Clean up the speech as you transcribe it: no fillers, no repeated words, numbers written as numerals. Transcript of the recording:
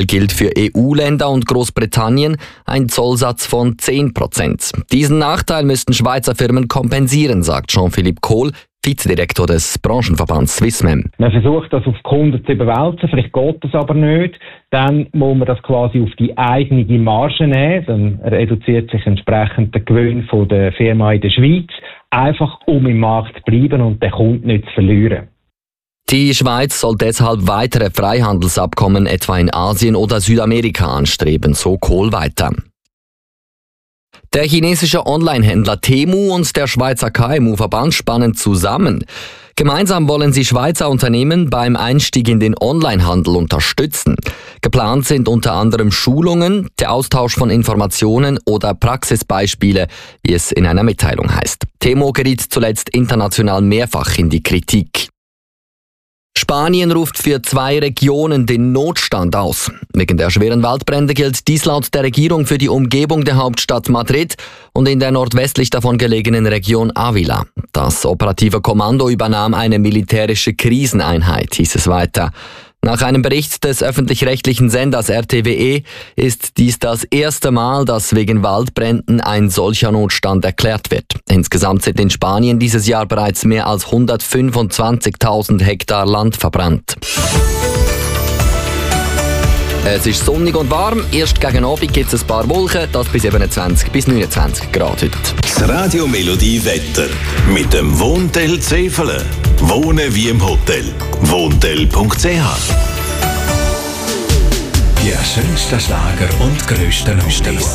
gilt für EU-Länder und Großbritannien ein Zollsatz von 10%. Diesen Nachteil müssten Schweizer Firmen kompensieren, sagt Jean-Philippe Kohl, Vizedirektor des Branchenverbands Swissmem. Man versucht, das auf die Kunden zu überwälzen, vielleicht geht das aber nicht. Dann muss man das quasi auf die eigene Marge nehmen. Dann reduziert sich entsprechend der Gewinn von der Firma in der Schweiz, einfach um im Markt zu bleiben und den Kunden nicht zu verlieren. Die Schweiz soll deshalb weitere Freihandelsabkommen etwa in Asien oder Südamerika anstreben, so Kohl weiter. Der chinesische Online-Händler Temu und der Schweizer KMU-Verband spannen zusammen. Gemeinsam wollen sie Schweizer Unternehmen beim Einstieg in den Onlinehandel unterstützen. Geplant sind unter anderem Schulungen, der Austausch von Informationen oder Praxisbeispiele, wie es in einer Mitteilung heißt. Temu geriet zuletzt international mehrfach in die Kritik. Spanien ruft für 2 Regionen den Notstand aus. Wegen der schweren Waldbrände gilt dies laut der Regierung für die Umgebung der Hauptstadt Madrid und in der nordwestlich davon gelegenen Region Ávila. Das operative Kommando übernahm eine militärische Kriseneinheit, hieß es weiter. Nach einem Bericht des öffentlich-rechtlichen Senders RTVE ist dies das erste Mal, dass wegen Waldbränden ein solcher Notstand erklärt wird. Insgesamt sind in Spanien dieses Jahr bereits mehr als 125.000 Hektar Land verbrannt. Es ist sonnig und warm. Erst gegen Abend gibt es ein paar Wolken, das bis 27 bis 29 Grad heute. Das Radio Melodie Wetter mit dem Wohntel Zefele. Wohnen wie im Hotel. Wohntel.ch. Die schönsten Schlager und grössten Hits.